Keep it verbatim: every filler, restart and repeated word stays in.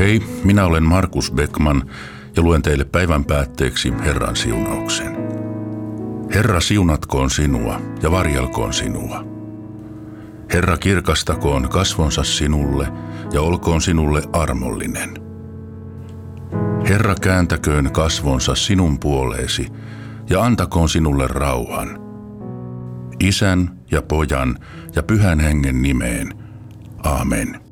Hei, minä olen Markus Beckman ja luen teille päivän päätteeksi Herran siunauksen. Herra siunatkoon sinua ja varjelkoon sinua. Herra kirkastakoon kasvonsa sinulle ja olkoon sinulle armollinen. Herra kääntäköön kasvonsa sinun puoleesi ja antakoon sinulle rauhan. Isän ja Pojan ja Pyhän Hengen nimeen. Aamen.